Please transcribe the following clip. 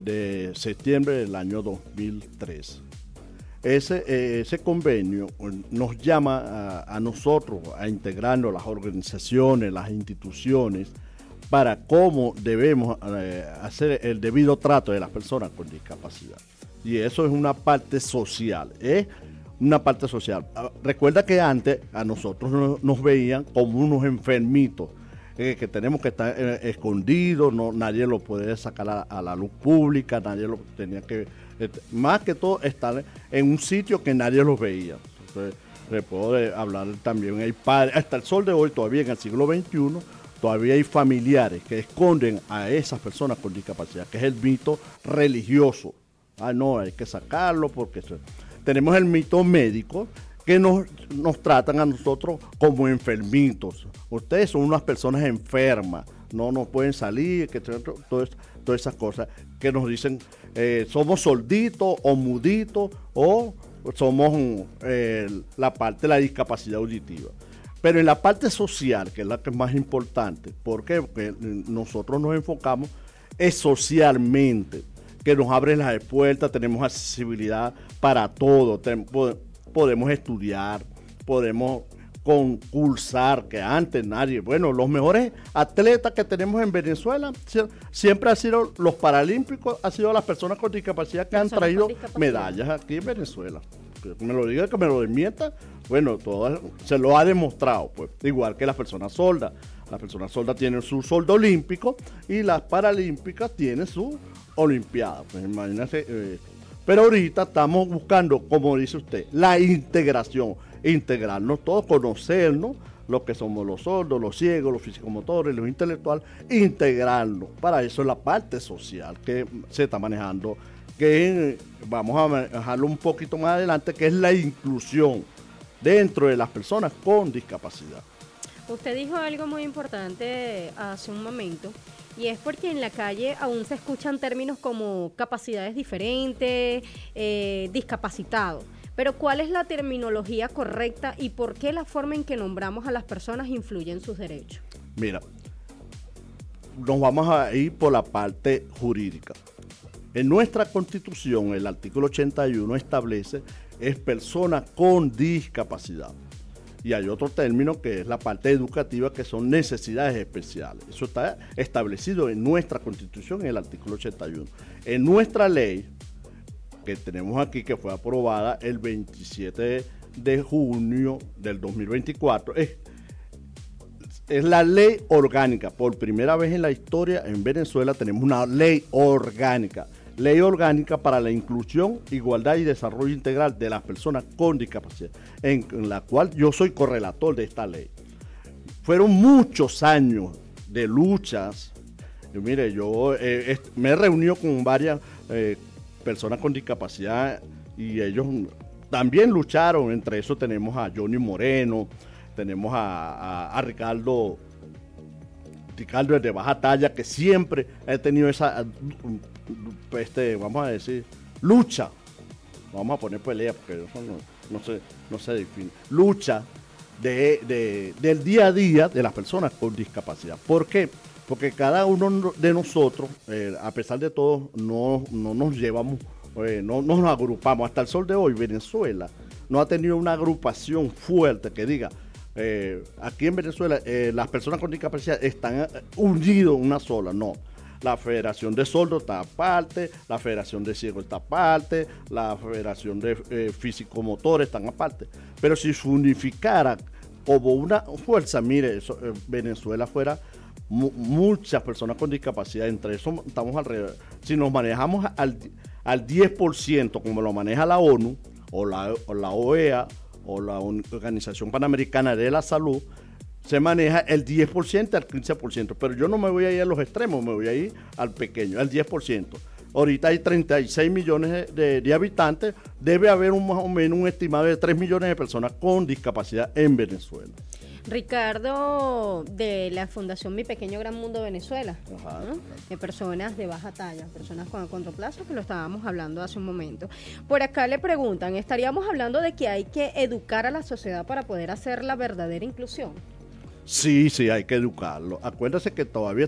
de septiembre del año 2003. Ese convenio nos llama a nosotros a integrarnos las organizaciones, las instituciones, para cómo debemos hacer el debido trato de las personas con discapacidad. Y eso es una parte social, una parte social. Recuerda que antes a nosotros nos veían como unos enfermitos, que tenemos que estar escondidos, nadie lo puede sacar a la luz pública, nadie lo tenía que, más que todo estar en un sitio que nadie los veía. Entonces, le puedo hablar también, hay padres, hasta el sol de hoy, todavía en el siglo XXI, todavía hay familiares que esconden a esas personas con discapacidad, que es el mito religioso. No, hay que sacarlo porque tenemos el mito médico que nos tratan a nosotros como enfermitos. Ustedes son unas personas enfermas, no pueden salir, todas esas cosas que nos dicen, somos sorditos o muditos o somos la parte de la discapacidad auditiva. Pero en la parte social, que es la que es más importante, ¿por qué? Porque nosotros nos enfocamos socialmente, que nos abre las puertas, tenemos accesibilidad para todo, podemos estudiar, podemos concursar, que antes nadie, bueno, los mejores atletas que tenemos en Venezuela siempre han sido los paralímpicos, han sido las personas con discapacidad que han traído medallas aquí en Venezuela. Que me lo diga, que me lo desmienta, bueno, se lo ha demostrado, pues, igual que las personas sordas. Las personas sordas tienen su soldo olímpico y las paralímpicas tienen su olimpiada. Pues imagínate, pero ahorita estamos buscando, como dice usted, la integración, integrarnos todos, conocernos, lo que somos los sordos, los ciegos, los físico-motores, los intelectuales, integrarnos. Para eso es la parte social que se está manejando, que vamos a manejarlo un poquito más adelante, que es la inclusión dentro de las personas con discapacidad. Usted dijo algo muy importante hace un momento, y es porque en la calle aún se escuchan términos como capacidades diferentes, discapacitado. Pero ¿cuál es la terminología correcta y por qué la forma en que nombramos a las personas influye en sus derechos? Mira, nos vamos a ir por la parte jurídica. En nuestra Constitución, el artículo 81 establece es persona con discapacidad. Y hay otro término que es la parte educativa, que son necesidades especiales. Eso está establecido en nuestra Constitución, en el artículo 81. En nuestra ley, que tenemos aquí, que fue aprobada el 27 de junio del 2024, es la ley orgánica. Por primera vez en la historia en Venezuela tenemos una ley orgánica. Ley orgánica para la inclusión, igualdad y desarrollo integral de las personas con discapacidad, en la cual yo soy correlator de esta ley. Fueron muchos años de luchas. Mire, yo me he reunido con varias personas con discapacidad y ellos también lucharon. Entre eso tenemos a Johnny Moreno, tenemos a Ricardo es de baja talla, que siempre he tenido esa, vamos a decir, lucha. Vamos a poner pelea, porque eso no se define. Lucha del día a día de las personas con discapacidad. ¿Por qué? Porque cada uno de nosotros, a pesar de todo, no nos llevamos, no nos agrupamos. Hasta el sol de hoy, Venezuela no ha tenido una agrupación fuerte que diga, aquí en Venezuela las personas con discapacidad están unidos en una sola. No, la Federación de Sordos está aparte, la Federación de Ciegos está aparte, la Federación de Físico-Motores están aparte, pero si se unificara como una fuerza, mire, Venezuela fuera muchas personas con discapacidad. Entre eso estamos alrededor, si nos manejamos al 10% como lo maneja la ONU o la OEA o la Organización Panamericana de la Salud, se maneja el 10% al 15%, pero yo no me voy a ir a los extremos, me voy a ir al pequeño, al 10%. Ahorita hay 36 millones de habitantes, debe haber más o menos un estimado de 3 millones de personas con discapacidad en Venezuela. Ricardo, de la Fundación Mi Pequeño Gran Mundo Venezuela, ¿no? De personas de baja talla, personas con achondroplasia, que lo estábamos hablando hace un momento. Por acá le preguntan, ¿estaríamos hablando de que hay que educar a la sociedad para poder hacer la verdadera inclusión? Sí, hay que educarlo. Acuérdese que todavía